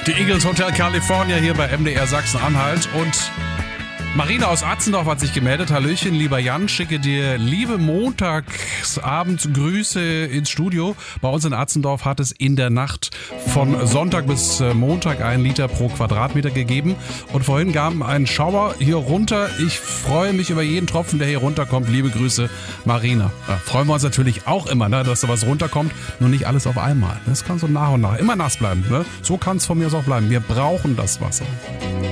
Die Eagles Hotel California hier bei MDR Sachsen-Anhalt. Und Marina aus Atzendorf hat sich gemeldet. Hallöchen, lieber Jan, schicke dir liebe Montagsabendgrüße ins Studio. Bei uns in Atzendorf hat es in der Nacht von Sonntag bis Montag 1 Liter pro Quadratmeter gegeben. Und vorhin gab ein Schauer hier runter. Ich freue mich über jeden Tropfen, der hier runterkommt. Liebe Grüße, Marina. Da freuen wir uns natürlich auch immer, ne, dass da was runterkommt. Nur nicht alles auf einmal. Das kann so nach und nach immer nass bleiben. Ne? So kann es von mir aus auch bleiben. Wir brauchen das Wasser.